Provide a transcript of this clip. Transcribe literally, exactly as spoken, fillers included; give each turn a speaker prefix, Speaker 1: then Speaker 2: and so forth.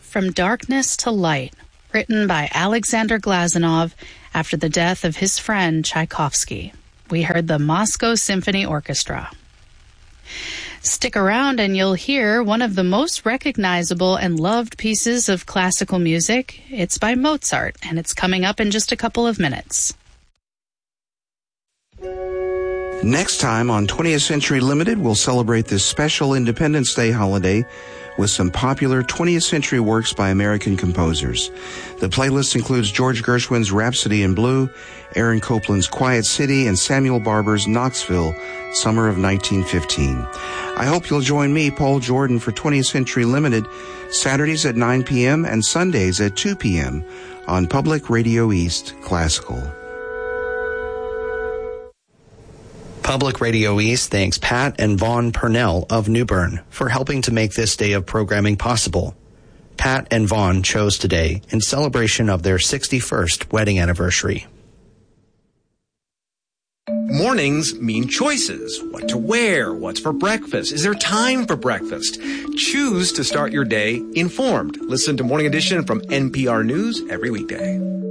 Speaker 1: From Darkness to Light, written by Alexander Glazunov after the death of his friend Tchaikovsky. We heard the Moscow Symphony Orchestra. Stick around and you'll hear one of the most recognizable and loved pieces of classical music. It's by Mozart, and it's coming up in just a couple of minutes.
Speaker 2: Next time on twentieth Century Limited, we'll celebrate this special Independence Day holiday with some popular twentieth century works by American composers. The playlist includes George Gershwin's Rhapsody in Blue, Aaron Copland's Quiet City, and Samuel Barber's Knoxville, Summer of nineteen fifteen. I hope you'll join me, Paul Jordan, for twentieth Century Limited, Saturdays at nine p.m. and Sundays at two p.m. on Public Radio East Classical.
Speaker 3: Public Radio East thanks Pat and Vaughn Purnell of New Bern for helping to make this day of programming possible. Pat and Vaughn chose today in celebration of their sixty-first wedding anniversary.
Speaker 4: Mornings mean choices. What to wear, what's for breakfast, is there time for breakfast? Choose to start your day informed. Listen to Morning Edition from N P R News every weekday.